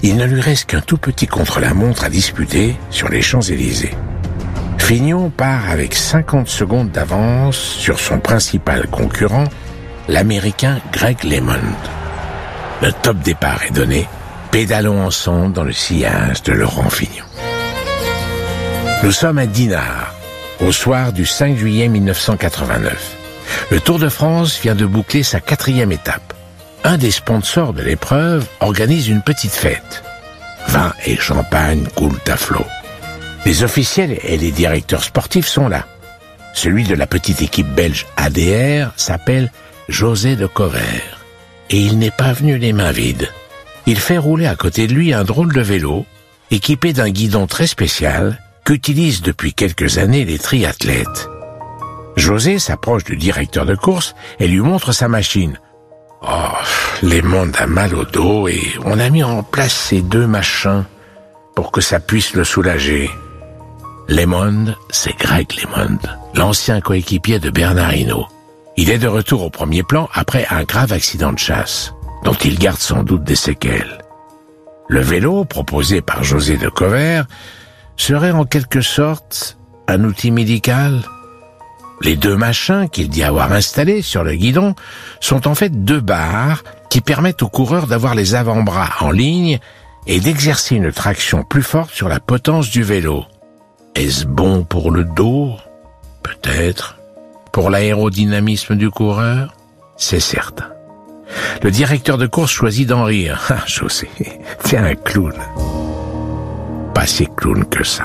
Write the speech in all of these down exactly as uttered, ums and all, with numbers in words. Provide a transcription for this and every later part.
Il ne lui reste qu'un tout petit contre-la-montre à disputer sur les Champs-Élysées. Fignon part avec cinquante secondes d'avance sur son principal concurrent, l'Américain Greg LeMond. Le top départ est donné, pédalons ensemble dans le sillage de Laurent Fignon. Nous sommes à Dinard, au soir du cinq juillet mille neuf cent quatre-vingt-neuf. Le Tour de France vient de boucler sa quatrième étape. Un des sponsors de l'épreuve organise une petite fête. Vin et champagne coulent à flot. Les officiels et les directeurs sportifs sont là. Celui de la petite équipe belge A D R s'appelle José de Cover. Et il n'est pas venu les mains vides. Il fait rouler à côté de lui un drôle de vélo, équipé d'un guidon très spécial, qu'utilisent depuis quelques années les triathlètes. José s'approche du directeur de course et lui montre sa machine. « Oh, LeMond a mal au dos et on a mis en place ces deux machins pour que ça puisse le soulager. » LeMond, c'est Greg LeMond, l'ancien coéquipier de Bernard Hinault. Il est de retour au premier plan après un grave accident de chasse, dont il garde sans doute des séquelles. Le vélo, proposé par José de Cover, serait en quelque sorte un outil médical. Les deux machins qu'il dit avoir installés sur le guidon sont en fait deux barres qui permettent aux coureurs d'avoir les avant-bras en ligne et d'exercer une traction plus forte sur la potence du vélo. Est-ce bon pour le dos? Peut-être. Pour l'aérodynamisme du coureur? C'est certain. Le directeur de course choisit d'en rire. Ah, José, t'es un clown. Pas si clown que ça.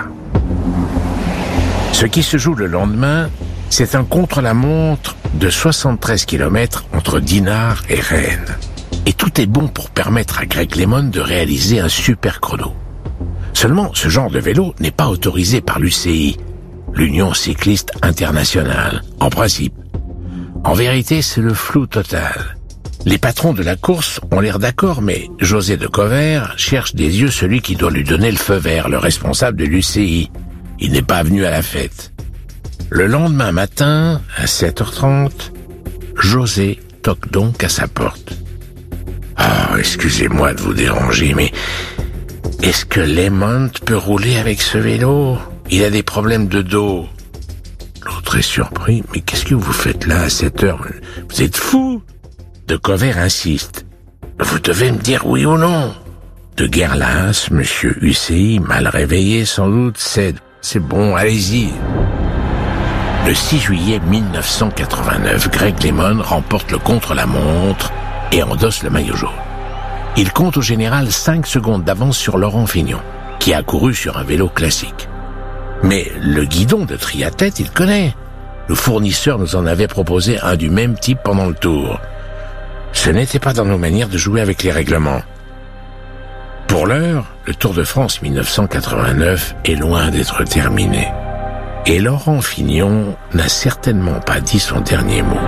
Ce qui se joue le lendemain, c'est un contre-la-montre de soixante-treize kilomètres entre Dinard et Rennes. Et tout est bon pour permettre à Greg LeMond de réaliser un super chrono. Seulement, ce genre de vélo n'est pas autorisé par l'U C I, l'Union cycliste internationale, en principe. En vérité, c'est le flou total. Les patrons de la course ont l'air d'accord, mais José de Cover cherche des yeux celui qui doit lui donner le feu vert, le responsable de l'U C I. Il n'est pas venu à la fête. Le lendemain matin, à sept heures trente, José toque donc à sa porte. « Oh, excusez-moi de vous déranger, mais est-ce que LeMond peut rouler avec ce vélo? Il a des problèmes de dos. » L'autre est surpris. « Mais qu'est-ce que vous faites là à cette heure? Vous êtes fou ?» De Cover insiste. « Vous devez me dire oui ou non. » De guerre lasse, monsieur U C I, mal réveillé sans doute, cède. « C'est bon, allez-y. » Le six juillet mille neuf cent quatre-vingt-neuf, Greg LeMond remporte le contre-la-montre et endosse le maillot jaune. Il compte au général cinq secondes d'avance sur Laurent Fignon, qui a couru sur un vélo classique. Mais le guidon de triathlète, il connaît. Le fournisseur nous en avait proposé un du même type pendant le tour. Ce n'était pas dans nos manières de jouer avec les règlements. Pour l'heure, le Tour de France mille neuf cent quatre-vingt-neuf est loin d'être terminé. Et Laurent Fignon n'a certainement pas dit son dernier mot.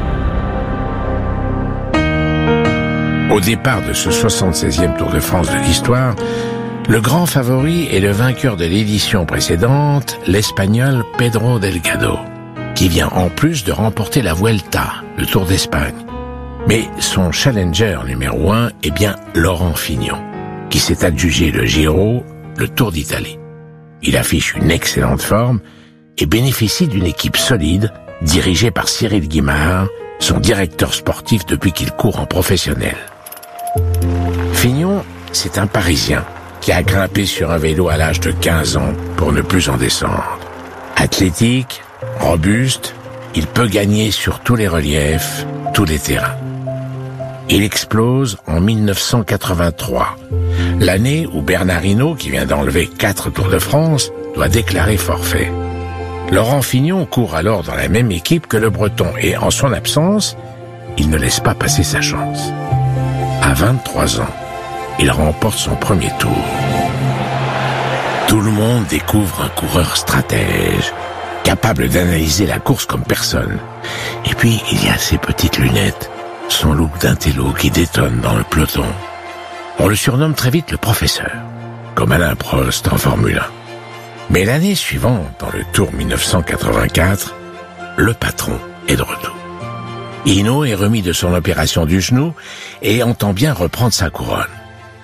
Au départ de ce soixante-seizième Tour de France de l'histoire, le grand favori est le vainqueur de l'édition précédente, l'Espagnol Pedro Delgado, qui vient en plus de remporter la Vuelta, le Tour d'Espagne. Mais son challenger numéro un est bien Laurent Fignon, qui s'est adjugé le Giro, le Tour d'Italie. Il affiche une excellente forme et bénéficie d'une équipe solide, dirigée par Cyril Guimard, son directeur sportif depuis qu'il court en professionnel. Fignon, c'est un Parisien qui a grimpé sur un vélo à l'âge de quinze ans pour ne plus en descendre. Athlétique, robuste, il peut gagner sur tous les reliefs, tous les terrains. Il explose en mille neuf cent quatre-vingt-trois, l'année où Bernard Hinault, qui vient d'enlever quatre Tours de France, doit déclarer forfait. Laurent Fignon court alors dans la même équipe que le Breton et, en son absence, il ne laisse pas passer sa chance. À vingt-trois ans, il remporte son premier tour. Tout le monde découvre un coureur stratège, capable d'analyser la course comme personne. Et puis, il y a ses petites lunettes, son look d'intello qui détonne dans le peloton. On le surnomme très vite le professeur, comme Alain Prost en Formule un. Mais l'année suivante, dans le Tour mille neuf cent quatre-vingt-quatre, le patron est de retour. Hinault est remis de son opération du genou et entend bien reprendre sa couronne.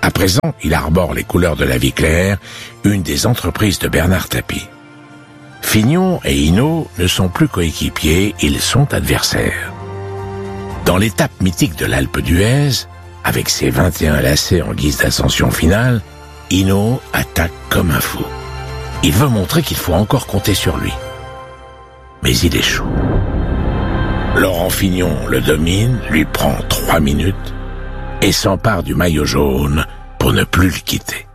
À présent, il arbore les couleurs de la Vie Claire, une des entreprises de Bernard Tapie. Fignon et Hinault ne sont plus coéquipiers, ils sont adversaires. Dans l'étape mythique de l'Alpe d'Huez, avec ses vingt et un lacets en guise d'ascension finale, Hinault attaque comme un fou. Il veut montrer qu'il faut encore compter sur lui. Mais il échoue. Laurent Fignon le domine, lui prend trois minutes et s'empare du maillot jaune pour ne plus le quitter.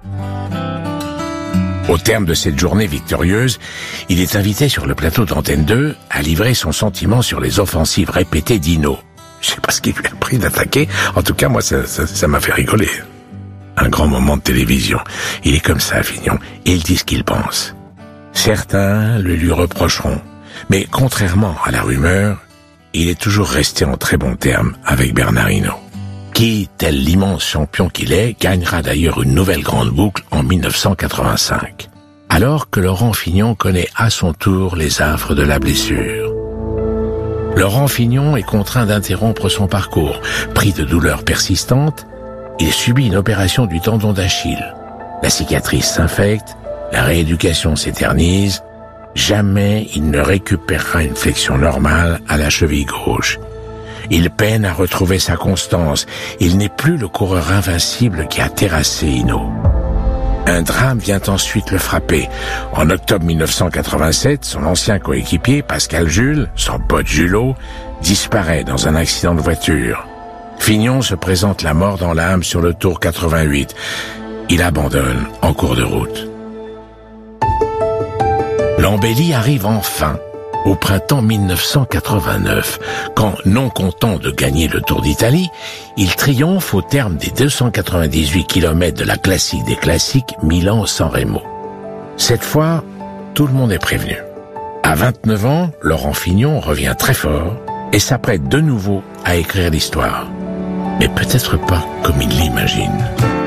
Au terme de cette journée victorieuse, il est invité sur le plateau d'Antenne deux à livrer son sentiment sur les offensives répétées d'Hinault. Je sais pas ce qui lui a pris d'attaquer, en tout cas moi ça, ça, ça m'a fait rigoler. Un grand moment de télévision. Il est comme ça, Fignon, et il dit ce qu'il pense. Certains le lui reprocheront, mais contrairement à la rumeur, il est toujours resté en très bons termes avec Bernard Hinault, qui, tel l'immense champion qu'il est, gagnera d'ailleurs une nouvelle grande boucle en mille neuf cent quatre-vingt-cinq, alors que Laurent Fignon connaît à son tour les affres de la blessure. Laurent Fignon est contraint d'interrompre son parcours. Pris de douleurs persistantes, il subit une opération du tendon d'Achille. La cicatrice s'infecte, la rééducation s'éternise. Jamais il ne récupérera une flexion normale à la cheville gauche. Il peine à retrouver sa constance. Il n'est plus le coureur invincible qui a terrassé Hinault. Un drame vient ensuite le frapper. En octobre mille neuf cent quatre-vingt-sept, son ancien coéquipier, Pascal Jules, son pote Julot, disparaît dans un accident de voiture. Fignon se présente la mort dans l'âme sur le Tour quatre-vingt-huit. Il abandonne en cours de route. L'embellie arrive enfin au printemps mille neuf cent quatre-vingt-neuf, quand, non content de gagner le Tour d'Italie, il triomphe au terme des deux cent quatre-vingt-dix-huit kilomètres de la classique des classiques Milan-San Remo. Cette fois, tout le monde est prévenu. À vingt-neuf ans, Laurent Fignon revient très fort et s'apprête de nouveau à écrire l'histoire. Mais peut-être pas comme il l'imagine.